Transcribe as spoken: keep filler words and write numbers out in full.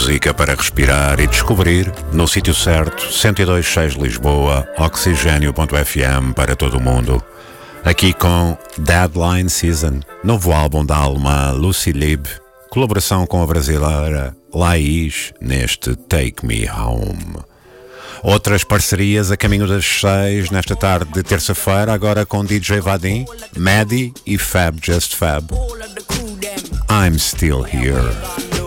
Música para respirar e descobrir no sítio certo. cento e dois ponto seis Lisboa, oxigênio ponto f m para todo o mundo. Aqui com Deadline Season, novo álbum da alemã Lucy Lieb, colaboração com a brasileira Laís neste Take Me Home. Outras parcerias a caminho das seis nesta tarde de terça-feira, agora com D J Vadim, Maddie e Fab Just Fab. I'm Still Here.